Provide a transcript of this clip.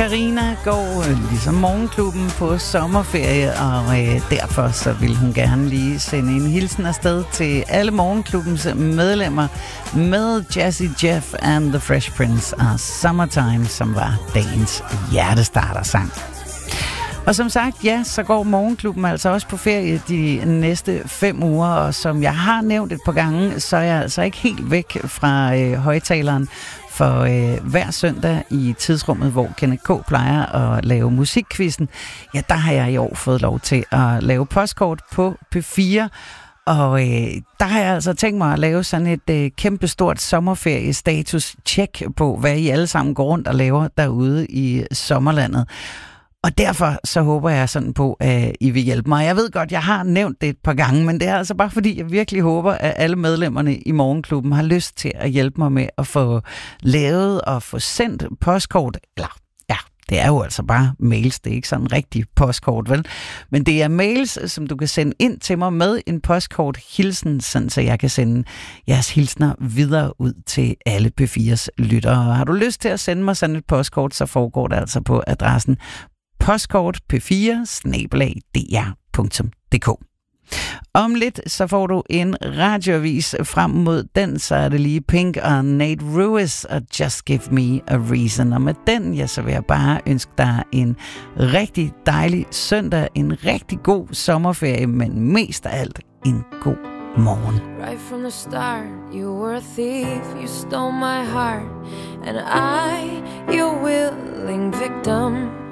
Karina går ligesom Morgenklubben på sommerferie, og derfor så vil hun gerne lige sende en hilsen afsted til alle Morgenklubbens medlemmer med Jazzy Jeff and the Fresh Prince og Summertime, som var dagens hjertestartersang. Og som sagt, ja, så går Morgenklubben altså også på ferie de næste 5 uger, og som jeg har nævnt et par gange, så er jeg altså ikke helt væk fra højtaleren. For hver søndag i tidsrummet, hvor Kenneth K. plejer at lave musikquizzen, ja, der har jeg i år fået lov til at lave postkort på P4. Og der har jeg altså tænkt mig at lave sådan et kæmpestort sommerferiestatus-check på, hvad I alle sammen går rundt og laver derude i sommerlandet. Og derfor så håber jeg sådan på, at I vil hjælpe mig. Jeg ved godt, jeg har nævnt det et par gange, men det er altså bare fordi, jeg virkelig håber, at alle medlemmerne i Morgenklubben har lyst til at hjælpe mig med at få lavet og få sendt postkort. Eller ja, det er jo altså bare mails, det er ikke sådan en rigtig postkort, vel? Men det er mails, som du kan sende ind til mig med en postkort-hilsen, sådan så jeg kan sende jeres hilsner videre ud til alle P4's lyttere. Har du lyst til at sende mig sådan et postkort, så foregår det altså på adressen postkort.p4@dr.dk. Om lidt så får du en radioavis. Frem mod den, så er det lige Pink og Nate Ruiz og Just Give Me a Reason. Og med den, ja, så vil jeg bare ønske dig en rigtig dejlig søndag, en rigtig god sommerferie, men mest af alt en god morgen. Right from the start, you were a thief, you stole my heart, and I, your willing victim.